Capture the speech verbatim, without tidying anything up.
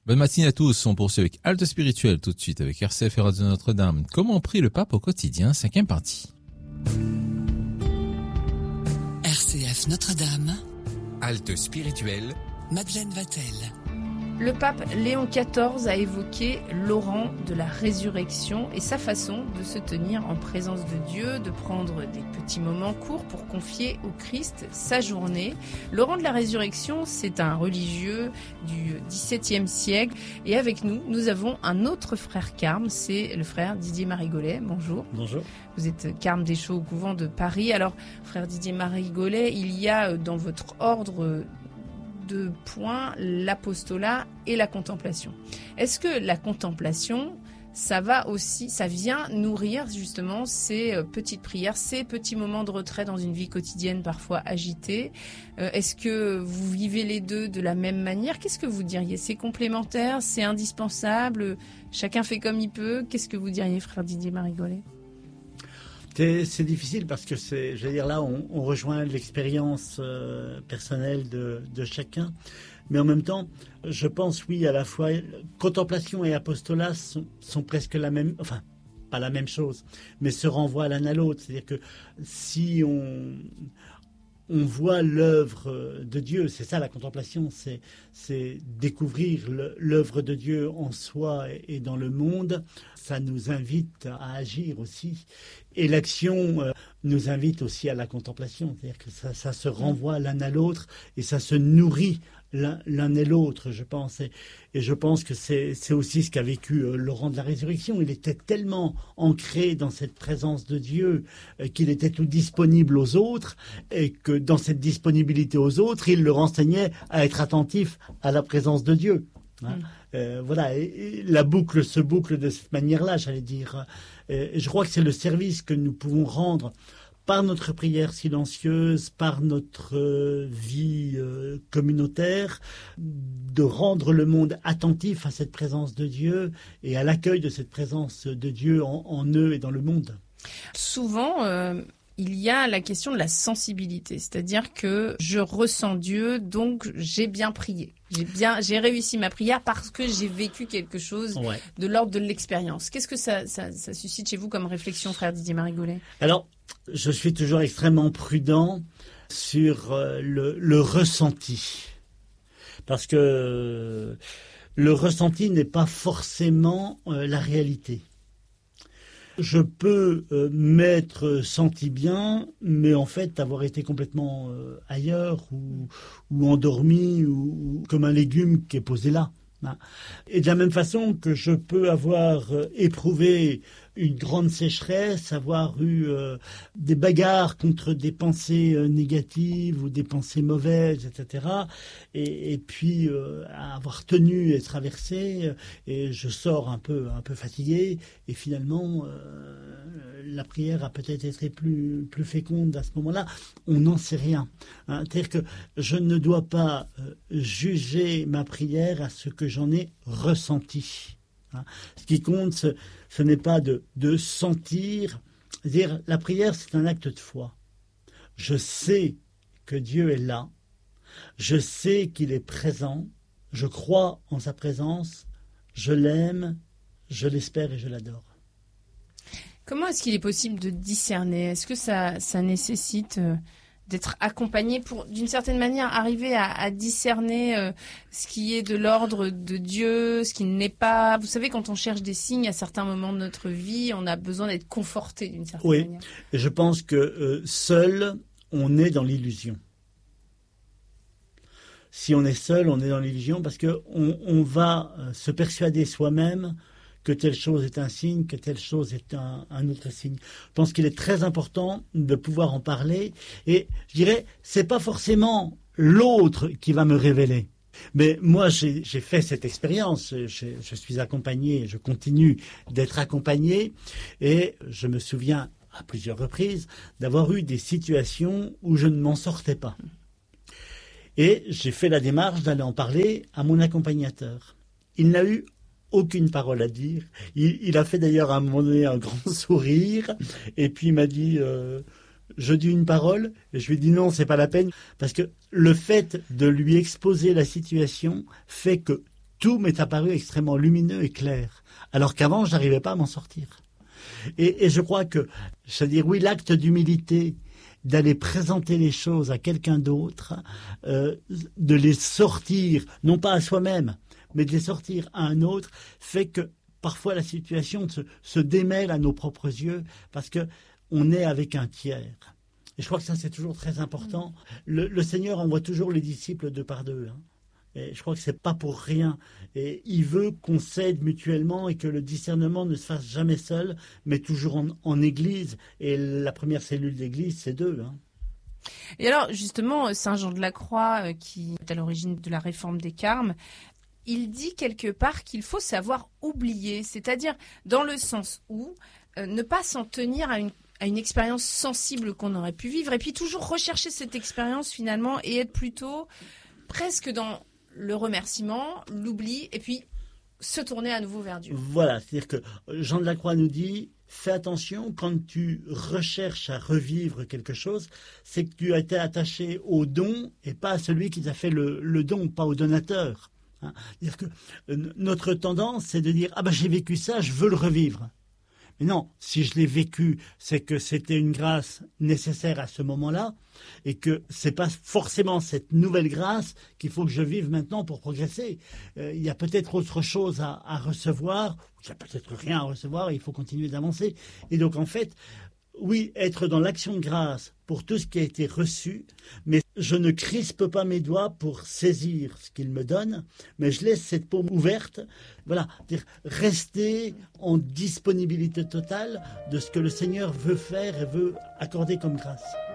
Bonne matinée à tous, on poursuit avec Halte Spirituelle tout de suite avec R C F et Radio Notre-Dame. Comment prie le pape au quotidien, cinquième partie. R C F Notre-Dame. Halte Spirituelle. Madeleine Vatel. Le pape Léon quatorze a évoqué l'orant de la résurrection et sa façon de se tenir en présence de Dieu, de prendre des petits moments courts pour confier au Christ sa journée. L'orant de la résurrection, c'est un religieux du dix-septième siècle. Et avec nous, nous avons un autre frère carme, c'est le frère Didier Marigolet. Bonjour. Bonjour. Vous êtes carme des Chaux au couvent de Paris. Alors, frère Didier Marigolet, il y a dans votre ordre deux points, l'apostolat et la contemplation. Est-ce que la contemplation, ça va aussi, ça vient nourrir justement ces petites prières, ces petits moments de retrait dans une vie quotidienne parfois agitée? euh, Est-ce que vous vivez les deux de la même manière? Qu'est-ce que vous diriez? C'est complémentaire? C'est indispensable? Chacun fait comme il peut? Qu'est-ce que vous diriez, frère Didier Marigolet? C'est, c'est difficile parce que c'est, je veux dire, là, on, on rejoint l'expérience euh, personnelle de, de chacun. Mais en même temps, je pense, oui, à la fois, contemplation et apostolat sont, sont presque la même, enfin, pas la même chose, mais se renvoient l'un à l'autre. C'est-à-dire que si on, on voit l'œuvre de Dieu, c'est ça la contemplation, c'est, c'est découvrir le, l'œuvre de Dieu en soi et, et dans le monde. Ça nous invite à agir aussi. Et l'action euh, nous invite aussi à la contemplation. C'est-à-dire que ça, ça se renvoie l'un à l'autre et ça se nourrit l'un, l'un et l'autre, je pense. Et, et je pense que c'est, c'est aussi ce qu'a vécu euh, Laurent de la Résurrection. Il était tellement ancré dans cette présence de Dieu euh, qu'il était tout disponible aux autres et que dans cette disponibilité aux autres, il le renseignait à être attentif à la présence de Dieu. Hein. Mm. Euh, voilà, et, et la boucle se boucle de cette manière-là, j'allais dire. Et je crois que c'est le service que nous pouvons rendre par notre prière silencieuse, par notre euh, vie euh, communautaire, de rendre le monde attentif à cette présence de Dieu et à l'accueil de cette présence de Dieu en, en eux et dans le monde. Souvent, euh, il y a la question de la sensibilité, c'est-à-dire que je ressens Dieu, donc j'ai bien prié. J'ai bien, j'ai réussi ma prière parce que j'ai vécu quelque chose ouais. de l'ordre de l'expérience. Qu'est-ce que ça, ça, ça suscite chez vous comme réflexion, frère Didier Marigolet? Alors, je suis toujours extrêmement prudent sur euh, le, le ressenti. Parce que le ressenti n'est pas forcément euh, la réalité. Je peux euh, m'être senti bien, mais en fait avoir été complètement euh, ailleurs ou, ou endormi ou, ou comme un légume qui est posé là. Hein. Et de la même façon que je peux avoir euh, éprouvé une grande sécheresse, avoir eu euh, des bagarres contre des pensées euh, négatives ou des pensées mauvaises, et cetera. Et, et puis euh, avoir tenu et traversé, euh, et je sors un peu, un peu fatigué. Et finalement, euh, la prière a peut-être été plus, plus féconde à ce moment-là. On n'en sait rien. Hein. C'est-à-dire que je ne dois pas euh, juger ma prière à ce que j'en ai ressenti. Hein. Ce qui compte, ce, ce n'est pas de, de sentir. Dire, la prière, c'est un acte de foi. Je sais que Dieu est là. Je sais qu'il est présent. Je crois en sa présence. Je l'aime, je l'espère et je l'adore. Comment est-ce qu'il est possible de discerner? Est-ce que ça, ça nécessite... Euh... d'être accompagné pour, d'une certaine manière, arriver à, à discerner euh, ce qui est de l'ordre de Dieu, ce qui ne l'est pas. Vous savez, quand on cherche des signes à certains moments de notre vie, on a besoin d'être conforté d'une certaine oui. manière. Oui, je pense que euh, seul, on est dans l'illusion. Si on est seul, on est dans l'illusion parce qu'on on va euh, se persuader soi-même que telle chose est un signe, que telle chose est un, un autre signe. Je pense qu'il est très important de pouvoir en parler. Et je dirais, c'est pas forcément l'autre qui va me révéler. Mais moi, j'ai, j'ai fait cette expérience. Je, je suis accompagné, je continue d'être accompagné. Et je me souviens à plusieurs reprises d'avoir eu des situations où je ne m'en sortais pas. Et j'ai fait la démarche d'aller en parler à mon accompagnateur. Il n'a eu aucune parole à dire. Il, il a fait d'ailleurs à un moment donné un grand sourire et puis il m'a dit euh, je dis une parole et je lui ai dit non, c'est pas la peine parce que le fait de lui exposer la situation fait que tout m'est apparu extrêmement lumineux et clair, alors qu'avant, je n'arrivais pas à m'en sortir. Et, et je crois que, c'est-à-dire, oui, l'acte d'humilité, d'aller présenter les choses à quelqu'un d'autre, euh, de les sortir, non pas à soi-même, mais de les sortir à un autre, fait que parfois la situation se, se démêle à nos propres yeux, parce que on est avec un tiers. Et je crois que ça, c'est toujours très important. Le, le Seigneur envoie toujours les disciples deux par deux, hein. Et je crois que c'est pas pour rien. Et il veut qu'on s'aide mutuellement et que le discernement ne se fasse jamais seul, mais toujours en, en Église. Et la première cellule d'Église, c'est deux, hein. Et alors, justement, Saint Jean de la Croix, euh, qui est à l'origine de la réforme des Carmes, il dit quelque part qu'il faut savoir oublier, c'est-à-dire dans le sens où euh, ne pas s'en tenir à une à une expérience sensible qu'on aurait pu vivre, et puis toujours rechercher cette expérience finalement et être plutôt presque dans le remerciement, l'oubli, et puis se tourner à nouveau vers Dieu. Voilà, c'est-à-dire que Jean de la Croix nous dit, fais attention, quand tu recherches à revivre quelque chose, c'est que tu as été attaché au don et pas à celui qui t'a fait le, le don, pas au donateur. Hein. C'est-à-dire que euh, notre tendance, c'est de dire, ah ben j'ai vécu ça, je veux le revivre. Mais non, si je l'ai vécu, c'est que c'était une grâce nécessaire à ce moment-là et que c'est pas forcément cette nouvelle grâce qu'il faut que je vive maintenant pour progresser. Euh, il y a peut-être autre chose à, à recevoir, il n'y a peut-être rien à recevoir et il faut continuer d'avancer. Et donc en fait, oui, être dans l'action de grâce pour tout ce qui a été reçu, mais je ne crispe pas mes doigts pour saisir ce qu'il me donne, mais je laisse cette paume ouverte. Voilà, dire rester en disponibilité totale de ce que le Seigneur veut faire et veut accorder comme grâce.